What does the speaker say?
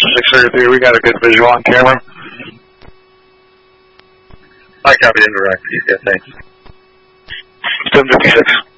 633, we got a good visual on camera. I copy indirect. Yeah, thanks. 756.